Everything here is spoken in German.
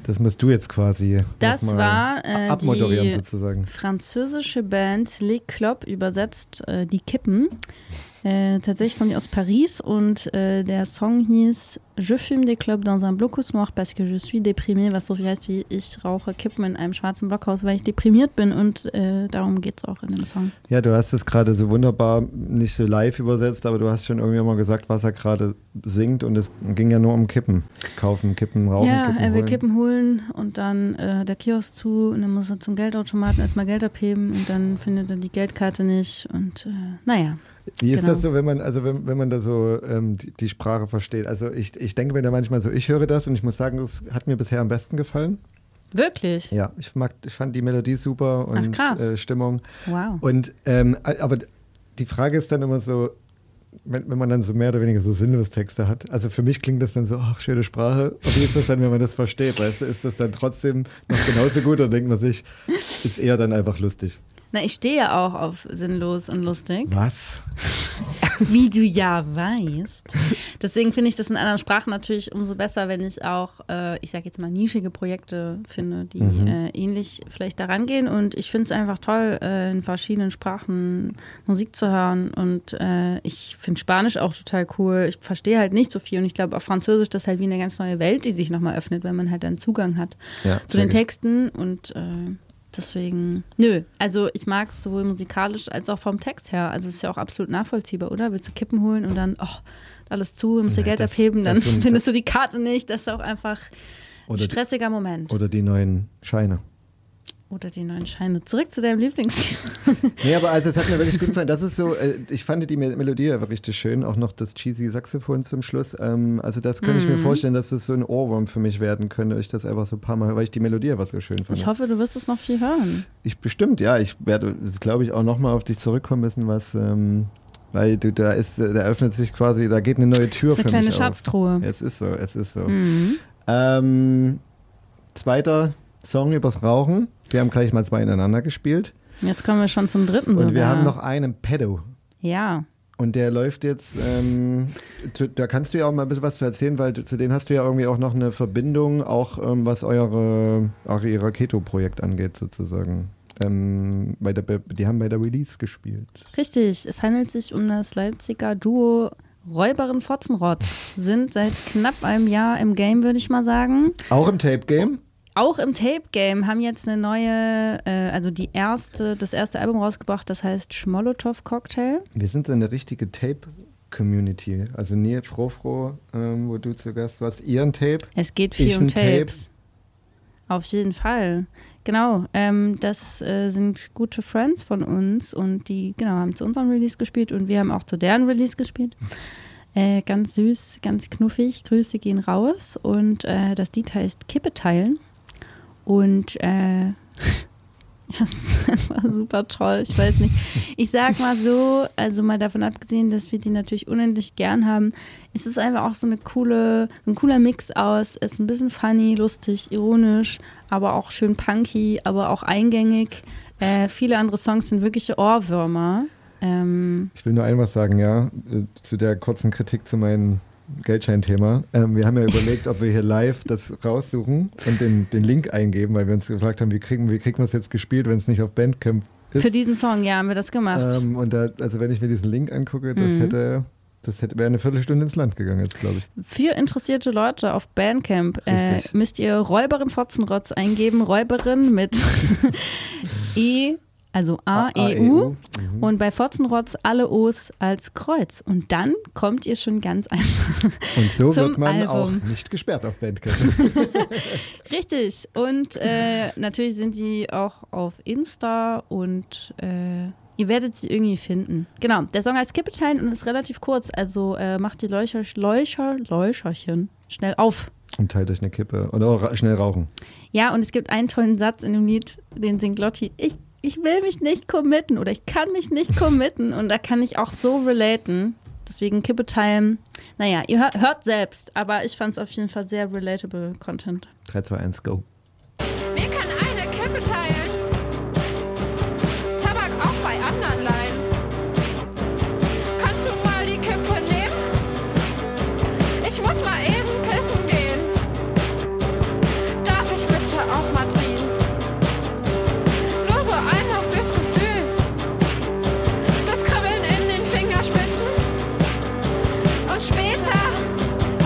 Das musst du jetzt quasi Das war abmoderieren die sozusagen. Französische Band Les Clopes, übersetzt die Kippen. Tatsächlich kommen die aus Paris und der Song hieß Je fume des clopes dans un blocus noir parce que je suis déprimé, was so viel heißt wie ich rauche Kippen in einem schwarzen Blockhaus, weil ich deprimiert bin und darum geht es auch in dem Song. Ja, du hast es gerade so wunderbar nicht so live übersetzt, aber du hast schon irgendwie mal gesagt, was er gerade singt und es ging ja nur um Kippen. Kaufen, Kippen, rauchen, ja, Kippen er will holen. Kippen holen und dann der Kiosk zu und dann muss er zum Geldautomaten erstmal Geld abheben und dann findet er die Geldkarte nicht und naja. Wie ist genau. das so, wenn man da so die Sprache versteht? Also ich denke mir da manchmal so, ich höre das und ich muss sagen, das hat mir bisher am besten gefallen. Wirklich? Ja, ich fand die Melodie super und Stimmung. Wow. Und aber die Frage ist dann immer so, wenn man dann so mehr oder weniger so sinnlos Texte hat. Also für mich klingt das dann so, ach, schöne Sprache. Und wie ist das dann, wenn man das versteht? Weißt du, ist das dann trotzdem noch genauso gut oder denkt man sich, ist eher dann einfach lustig? Na, ich stehe ja auch auf sinnlos und lustig. Was? Wie du ja weißt. Deswegen finde ich das in anderen Sprachen natürlich umso besser, wenn ich auch, ich sage jetzt mal, nischige Projekte finde, die ähnlich vielleicht daran gehen. Und ich finde es einfach toll, in verschiedenen Sprachen Musik zu hören. Und ich finde Spanisch auch total cool. Ich verstehe halt nicht so viel. Und ich glaube, auf Französisch, das ist halt wie eine ganz neue Welt, die sich nochmal öffnet, wenn man halt einen Zugang hat zu den Texten. Und deswegen, also ich mag es sowohl musikalisch als auch vom Text her. Also es ist ja auch absolut nachvollziehbar, oder? Willst du Kippen holen und dann, alles zu, musst du Geld abheben, dann findest du die Karte nicht. Das ist auch einfach ein stressiger Moment. Oder die neuen Scheine. Zurück zu deinem Lieblingsthema. Nee, aber also es hat mir wirklich gut gefallen. Das ist so, ich fand die Melodie aber richtig schön, auch noch das cheesy Saxophon zum Schluss. Also das könnte ich mir vorstellen, dass es so ein Ohrwurm für mich werden könnte, ich das einfach so ein paar Mal, weil ich die Melodie einfach so schön fand. Ich hoffe, du wirst es noch viel hören. Bestimmt, ja. Ich werde, glaube ich, auch nochmal auf dich zurückkommen müssen, weil da öffnet sich quasi, da geht eine neue Tür für mich auf. Eine kleine Schatztruhe. Es ist so. Zweiter Song übers Rauchen. Wir haben gleich mal 2 ineinander gespielt. Jetzt kommen wir schon zum dritten sogar. Und wir haben noch einen Pedo. Ja. Und der läuft jetzt, da kannst du ja auch mal ein bisschen was zu erzählen, weil zu denen hast du ja irgendwie auch noch eine Verbindung, auch was ihr Keto-Projekt angeht sozusagen. Die haben bei der Release gespielt. Richtig, es handelt sich um das Leipziger Duo Räuberin Fotzenrotz. Sind seit knapp einem Jahr im Game, würde ich mal sagen. Auch im Tape-Game? Auch im Tape-Game, haben jetzt eine neue, also das erste Album rausgebracht, das heißt Schmolotov Cocktail. Wir sind so eine richtige Tape-Community. Also nie Froh, wo du zu Gast warst. Ihr ein Tape? Es geht viel um Tapes. Auf jeden Fall. Genau, das sind gute Friends von uns und die haben zu unserem Release gespielt und wir haben auch zu deren Release gespielt. Ganz süß, ganz knuffig, Grüße gehen raus und das Lied heißt Kippe teilen. Und das ist einfach super toll. Ich weiß nicht. Ich sag mal so, also mal davon abgesehen, dass wir die natürlich unendlich gern haben, ist es einfach auch so ein cooler Mix aus. Es ist ein bisschen funny, lustig, ironisch, aber auch schön punky, aber auch eingängig. Viele andere Songs sind wirkliche Ohrwürmer. Ich will nur ein was sagen, zu der kurzen Kritik zu meinem Geldscheinthema. Wir haben ja überlegt, ob wir hier live das raussuchen und den Link eingeben, weil wir uns gefragt haben, wie kriegen wir es jetzt gespielt, wenn es nicht auf Bandcamp ist. Für diesen Song, haben wir das gemacht. Und also wenn ich mir diesen Link angucke, wäre eine Viertelstunde ins Land gegangen jetzt, glaube ich. Für interessierte Leute auf Bandcamp müsst ihr Räuberin Fotzenrotz eingeben, Räuberin mit also A-E-U und bei Fotzenrotz alle O's als Kreuz. Und dann kommt ihr schon ganz einfach und so zum wird man Album. auch nicht gesperrt auf Bandcamp. Richtig. Und natürlich sind die auch auf Insta und ihr werdet sie irgendwie finden. Genau, der Song heißt Kippe teilen und ist relativ kurz. Also macht die Leucherchen schnell auf. Und teilt euch eine Kippe oder schnell rauchen. Ja, und es gibt einen tollen Satz in dem Lied, den singt Lotti. Ich will mich nicht committen oder ich kann mich nicht committen und da kann ich auch so relaten. Deswegen Kippe teilen. Naja, ihr hört selbst, aber ich fand es auf jeden Fall sehr relatable Content. 3, 2, 1, go.